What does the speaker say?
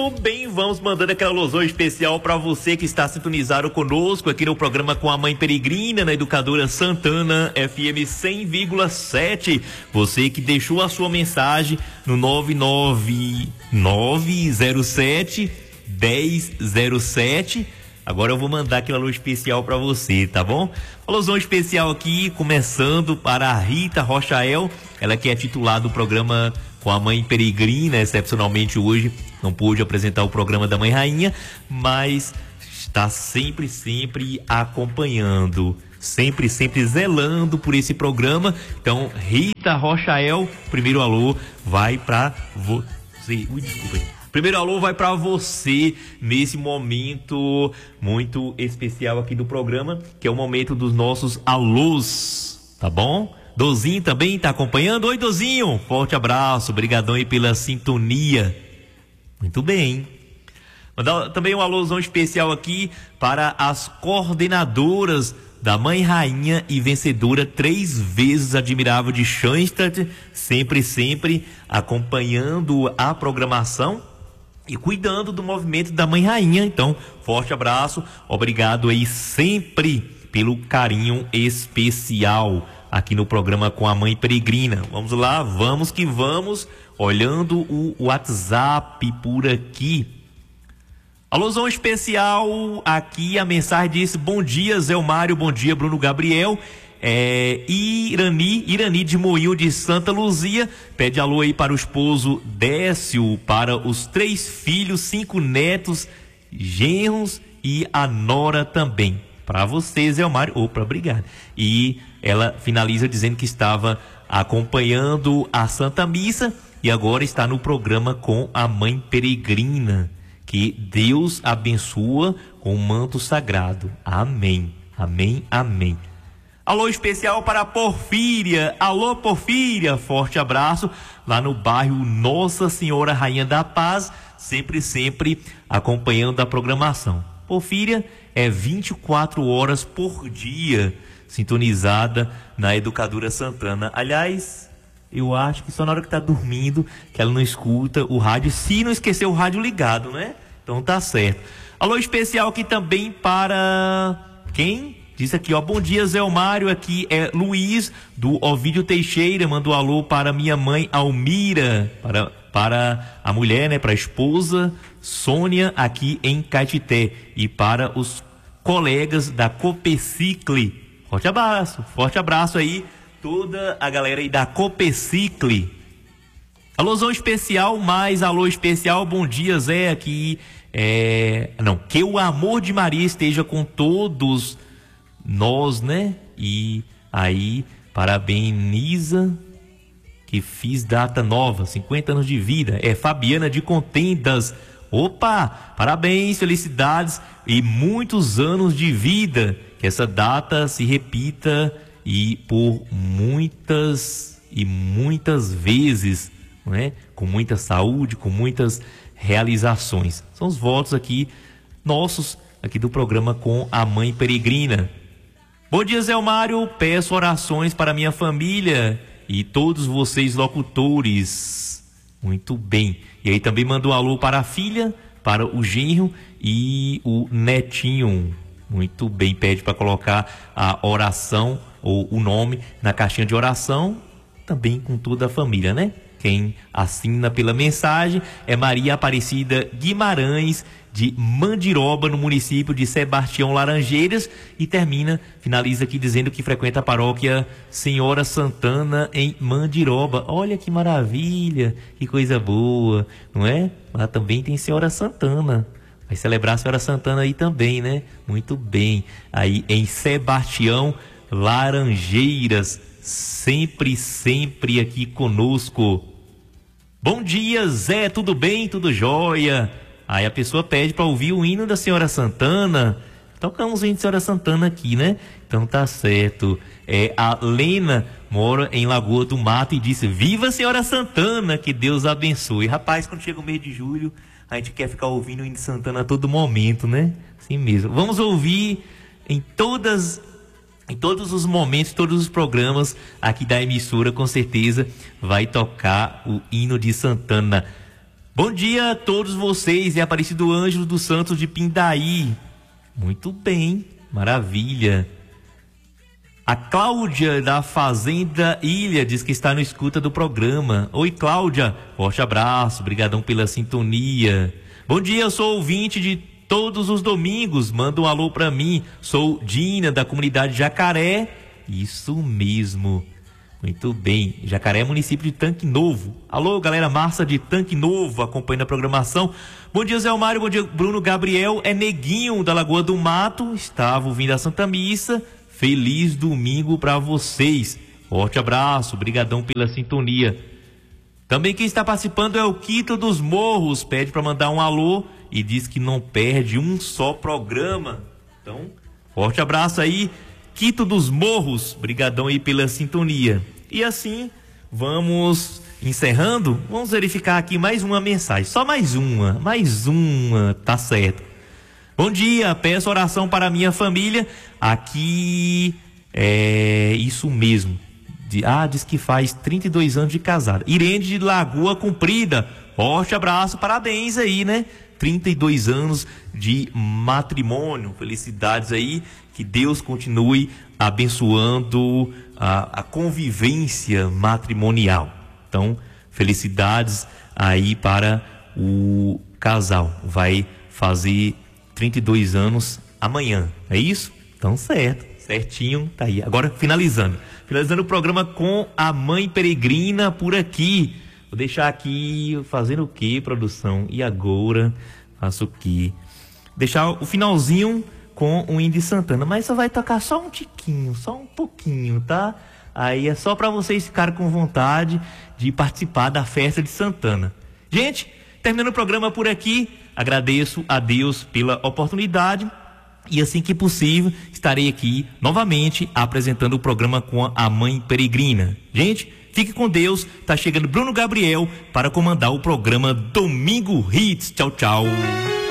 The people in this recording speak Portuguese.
Muito bem, vamos mandando aquela alusão especial para você que está sintonizado conosco aqui no programa com a Mãe Peregrina, na Educadora Santana FM 100,7. Você que deixou a sua mensagem no 99907-1007. Agora eu vou mandar aquele alô especial para você, tá bom? Alusão especial aqui, começando para a Rita Rochael, ela que é titular do programa com a Mãe Peregrina. Excepcionalmente hoje não pôde apresentar o programa da Mãe Rainha, mas está sempre acompanhando, sempre zelando por esse programa. Então, Rita Rochael, primeiro alô vai para você. Desculpa aí. Primeiro alô vai para você nesse momento muito especial aqui do programa, que é o momento dos nossos alôs, tá bom? Dozinho também tá acompanhando. Oi, Dozinho, forte abraço, brigadão aí pela sintonia. Muito bem. Mandar também um alôzão especial aqui para as coordenadoras da Mãe Rainha e vencedora 3 vezes admirável de Schoenstatt, sempre acompanhando a programação e cuidando do movimento da Mãe Rainha. Então, forte abraço, obrigado aí sempre pelo carinho especial aqui no programa com a Mãe Peregrina. Vamos lá, vamos que vamos, olhando o WhatsApp por aqui. Alôzão especial aqui, a mensagem diz: bom dia Zé Mário, bom dia Bruno Gabriel. Irani de Moinho de Santa Luzia pede alô aí para o esposo Décio, para os 3 filhos, 5 netos, genros e a nora também. Para você, Zé Mário. Opa, obrigado. E ela finaliza dizendo que estava acompanhando a Santa Missa e agora está no programa com a Mãe Peregrina. Que Deus abençoa com o manto sagrado. Amém, amém, amém. Alô especial para a Porfíria. Alô, Porfíria, forte abraço lá no bairro Nossa Senhora Rainha da Paz, sempre acompanhando a programação. Porfíria é 24 horas por dia sintonizada na Educadora Santana. Aliás, eu acho que só na hora que tá dormindo que ela não escuta o rádio, se não esquecer o rádio ligado, né? Então tá certo. Alô especial aqui também para quem? Diz aqui, ó, bom dia Zé Mário, aqui é Luiz do Ovídio Teixeira, mandou alô para minha mãe Almira, para a mulher, né, para a esposa Sônia aqui em Caetité e para os colegas da Copecicle. Forte abraço aí, toda a galera aí da Copecicle. Alôzão especial, mais alô especial, bom dia Zé, aqui que o amor de Maria esteja com todos nós, né? E aí, parabeniza que fiz data nova, 50 anos de vida, Fabiana de Contendas. Opa, parabéns, felicidades e muitos anos de vida, que essa data se repita e por muitas vezes, não é? Com muita saúde, com muitas realizações. São os votos aqui nossos, aqui do programa com a Mãe Peregrina. Bom dia, Zé Mário, peço orações para minha família e todos vocês locutores. Muito bem. E aí também mandou um alô para a filha, para o genro e o netinho. Muito bem, pede para colocar a oração ou o nome na caixinha de oração, também com toda a família, né? Quem assina pela mensagem é Maria Aparecida Guimarães, de Mandiroba, no município de Sebastião Laranjeiras, e finaliza aqui dizendo que frequenta a paróquia Senhora Santana em Mandiroba. Olha que maravilha, que coisa boa, não é? Lá também tem Senhora Santana. Vai celebrar a Senhora Santana aí também, né? Muito bem. Aí em Sebastião Laranjeiras, sempre aqui conosco. Bom dia, Zé, tudo bem? Tudo jóia? Aí a pessoa pede para ouvir o hino da Senhora Santana. Tocamos o hino da Senhora Santana aqui, né? Então tá certo. A Lena mora em Lagoa do Mato e disse: viva a Senhora Santana, que Deus abençoe. Rapaz, quando chega o mês de julho, a gente quer ficar ouvindo o hino de Santana a todo momento, né? Assim mesmo. Vamos ouvir em todos os momentos, todos os programas aqui da emissora, com certeza vai tocar o hino de Santana. Bom dia a todos vocês, é Aparecido Ângelo dos Santos de Pindaí. Muito bem, maravilha. A Cláudia da Fazenda Ilha diz que está no escuta do programa. Oi, Cláudia, forte abraço, brigadão pela sintonia. Bom dia, eu sou ouvinte de todos os domingos, manda um alô pra mim. Sou Dina, da comunidade Jacaré. Isso mesmo. Muito bem, Jacaré é município de Tanque Novo. Alô, galera massa de Tanque Novo, acompanhando a programação. Bom dia, Zé Mário, bom dia, Bruno Gabriel, é Neguinho da Lagoa do Mato, estava ouvindo a Santa Missa. Feliz domingo para vocês. Forte abraço, brigadão pela sintonia. Também quem está participando é o Quito dos Morros, pede para mandar um alô e diz que não perde um só programa. Então, forte abraço aí, Quito dos Morros, brigadão aí pela sintonia. E assim, vamos encerrando, vamos verificar aqui mais uma mensagem, só mais uma, tá certo. Bom dia, peço oração para minha família, aqui é isso mesmo, diz que faz 32 anos de casada, Irene de Lagoa Comprida, forte abraço, parabéns aí, né? 32 anos de matrimônio, felicidades aí, que Deus continue abençoando a convivência matrimonial. Então, felicidades aí para o casal, vai fazer 32 anos amanhã, é isso? Então, certinho, tá aí. Agora, finalizando o programa com a Mãe Peregrina por aqui. Vou deixar aqui, fazendo o que, produção? E agora, faço o que? Deixar o finalzinho com o Indy Santana, mas só vai tocar só um tiquinho, só um pouquinho, tá? Aí é só para vocês ficarem com vontade de participar da festa de Santana. Gente, terminando o programa por aqui, agradeço a Deus pela oportunidade e assim que possível estarei aqui novamente apresentando o programa com a Mãe Peregrina. Gente, fique com Deus, tá chegando Bruno Gabriel para comandar o programa Domingo Hits. Tchau, tchau.